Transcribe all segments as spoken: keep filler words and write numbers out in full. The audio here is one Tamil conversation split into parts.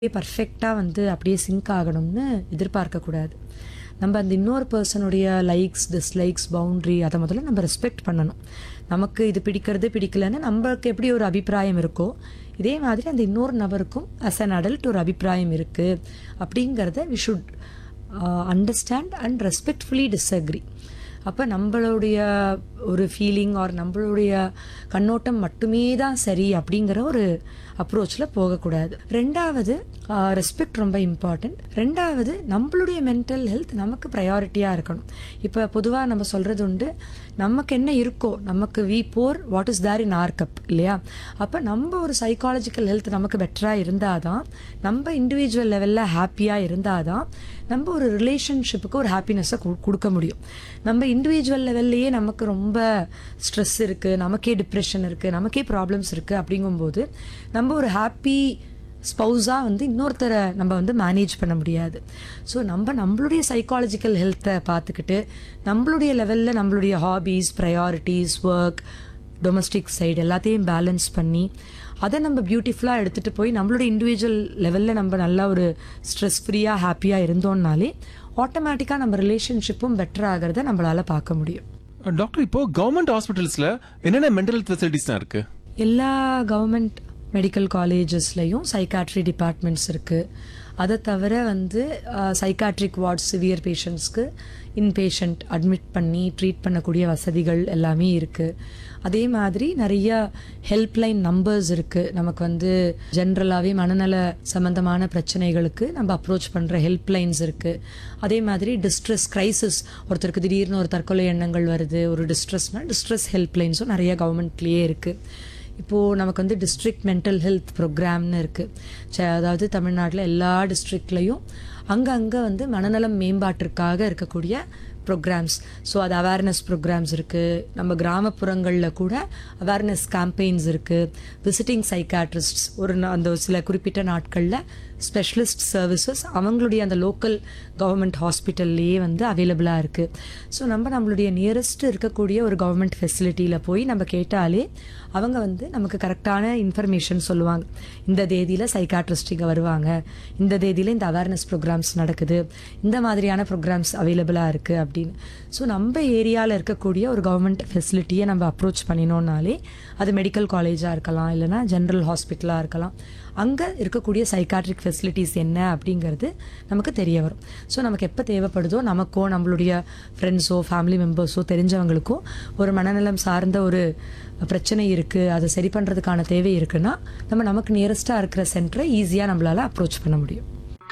பர்ஃபெக்டாக வந்து அப்படியே சிங்க் ஆகணும்னு எதிர்பார்க்கக்கூடாது. நம்ம அந்த இன்னொரு பர்சனுடைய லைக்ஸ், டிஸ்லைக்ஸ், பவுண்ட்ரி அதை முதல்ல நம்ம ரெஸ்பெக்ட் பண்ணணும். நமக்கு இது பிடிக்கிறது பிடிக்கலன்னு நம்மளுக்கு எப்படி ஒரு அபிப்பிராயம் இருக்கோ, இதே மாதிரி அந்த இன்னொரு நபருக்கும் அஸ் அன் அடல்ட் ஒரு அபிப்பிராயம் இருக்குது அப்படிங்கிறத we should understand and respectfully disagree. அப்போ நம்மளுடைய ஒரு ஃபீலிங் ஆர் நம்மளுடைய கண்ணோட்டம் மட்டுமே தான் சரி அப்படிங்கிற ஒரு அப்ரோச்சில் போகக்கூடாது. ரெண்டாவது, ரெஸ்பெக்ட் ரொம்ப இம்பார்ட்டண்ட். ரெண்டாவது, நம்மளுடைய மென்டல் ஹெல்த் நமக்கு ப்ரையாரிட்டியாக இருக்கணும். இப்போ பொதுவாக நம்ம சொல்கிறது உண்டு, நமக்கு என்ன இருக்கோ, நமக்கு we bore what is there in R cup இல்லையா? அப்போ நம்ம ஒரு சைக்காலஜிக்கல் ஹெல்த் நமக்கு பெட்டராக இருந்தால் தான், நம்ம இண்டிவிஜுவல் லெவலில் ஹாப்பியாக இருந்தால் தான் நம்ம ஒரு ரிலேஷன்ஷிப்புக்கு ஒரு ஹாப்பினஸ்ஸை கொடுக்க முடியும். நம்ம இண்டிவிஜுவல் லெவல்லையே நமக்கு ரொம்ப ஸ்ட்ரெஸ் இருக்குது, நமக்கே டிப்ரெஷன் இருக்குது, நமக்கே ப்ராப்ளம்ஸ் இருக்குது அப்படிங்கும்போது நம்ம ஒரு ஹாப்பி ஸ்பௌஸாக வந்து இன்னொருத்தரை நம்ம வந்து மேனேஜ் பண்ண முடியாது. ஸோ நம்ம நம்மளுடைய சைக்காலஜிக்கல் ஹெல்த்தை பார்த்துக்கிட்டு நம்மளுடைய லெவலில் நம்மளுடைய hobbies, priorities, work, domestic side எல்லாத்தையும் பேலன்ஸ் பண்ணி அதை நம்ம பியூட்டிஃபுல்லாக எடுத்துகிட்டு போய் நம்மளோட இண்டிவிஜுவல் லெவலில் நம்ம நல்லா ஒரு ஸ்ட்ரெஸ் ஃப்ரீயாக ஹாப்பியாக இருந்தோம்னாலே ஆட்டோமேட்டிக்காக நம்ம ரிலேஷன்ஷிப்பும் பெட்டர் ஆகிறத நம்மளால் பார்க்க முடியும். டாக்டர், இப்போ கவர்மெண்ட் ஹாஸ்பிட்டல்ஸ்ல என்னென்ன மென்டல் ஹெல்த் ஃபெசிலிட்டிஸ் தான் இருக்கு? எல்லா கவர்மெண்ட் மெடிக்கல் காலேஜஸ்லையும் சைக்காட்ரி டிபார்ட்மெண்ட்ஸ் இருக்குது. அதை தவிர வந்து சைக்காட்ரிக் வார்ட்ஸ், சிவியர் பேஷண்ட்ஸ்க்கு இன்பேஷண்ட் அட்மிட் பண்ணி ட்ரீட் பண்ணக்கூடிய வசதிகள் எல்லாமே இருக்குது. அதே மாதிரி நிறைய ஹெல்ப்லைன் நம்பர்ஸ் இருக்குது. நமக்கு வந்து ஜென்ரலாகவே மனநல சம்மந்தமான பிரச்சனைகளுக்கு நம்ம அப்ரோச் பண்ணுற ஹெல்ப்லைன்ஸ் இருக்குது. அதே மாதிரி டிஸ்ட்ரெஸ் கிரைசிஸ், ஒருத்தருக்கு திடீர்னு ஒரு தற்கொலை எண்ணங்கள் வருது, ஒரு டிஸ்ட்ரெஸ்னால் டிஸ்ட்ரெஸ் ஹெல்ப்லைன்ஸும் நிறைய கவர்மெண்ட்லேயே இருக்குது. இப்போது நமக்கு வந்து டிஸ்ட்ரிக்ட் மென்டல் ஹெல்த் ப்ரோக்ராம்னு இருக்குது. அதாவது தமிழ்நாட்டில் எல்லா டிஸ்ட்ரிக்ட்லேயும் அங்கங்கே வந்து மனநலம் மேம்பாட்டிற்காக இருக்கக்கூடிய ப்ரோக்ராம்ஸ். ஸோ அது அவேர்னஸ் ப்ரோக்ராம்ஸ் இருக்குது. நம்ம கிராமப்புறங்களில் கூட அவேர்னஸ் கேம்பெயின்ஸ் இருக்குது. விசிட்டிங் சைக்காட்ரிஸ்ட்ஸ் ஒரு அந்த சில குறிப்பிட்ட நாட்களில் ஸ்பெஷலிஸ்ட் சர்வீசஸ் அவங்களுடைய அந்த லோக்கல் கவர்மெண்ட் ஹாஸ்பிட்டல்லையே வந்து அவைலபிளாக இருக்குது. ஸோ நம்ம நம்மளுடைய நியரஸ்ட் இருக்கக்கூடிய ஒரு கவர்மெண்ட் ஃபெசிலிட்டியில் போய் நம்ம கேட்டாலே அவங்க வந்து நமக்கு கரெக்டான இன்ஃபர்மேஷன் சொல்லுவாங்க. இந்த தேதியில் சைக்காட்ரிஸ்ட் இங்கே வருவாங்க, இந்த தேதியில் இந்த அவேர்னஸ் ப்ரோக்ராம்ஸ் நடக்குது, இந்த மாதிரியான ப்ரோக்ராம்ஸ் அவைலபிளாக இருக்குது அப்படின்னு. ஸோ நம்ம ஏரியாவில் இருக்கக்கூடிய ஒரு கவர்மெண்ட் ஃபெசிலிட்டியை நம்ம அப்ரோச் பண்ணினோன்னாலே அது மெடிக்கல் காலேஜாக இருக்கலாம், இல்லைனா ஜென்ரல் ஹாஸ்பிட்டலாக இருக்கலாம், அங்கே இருக்கக்கூடிய சைக்காட்ரிக் ஃபெசிலிட்டிஸ் என்ன அப்படிங்கிறது நமக்கு தெரிய வரும். ஸோ நமக்கு எப்போ தேவைப்படுதோ நமக்கோ நம்மளுடைய ஃப்ரெண்ட்ஸோ ஃபேமிலி மெம்பர்ஸோ தெரிஞ்சவங்களுக்கோ ஒரு மனநலம் சார்ந்த ஒரு பிரச்சனை இருக்குது, அதை சரி பண்ணுறதுக்கான தேவை இருக்குன்னா நம்ம நமக்கு நியரஸ்ட்டாக இருக்கிற சென்டரை ஈஸியாக நம்மளால் அப்ரோச் பண்ண முடியும்.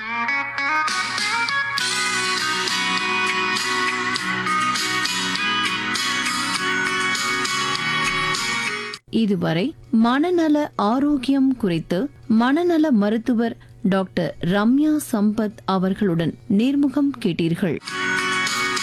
இதுவரை மனநல ஆரோக்கியம் குறித்து மனநல மருத்துவர் டாக்டர் ரம்யா சம்பத் அவர்களுடன் நேர்முகம் கேட்டீர்கள்.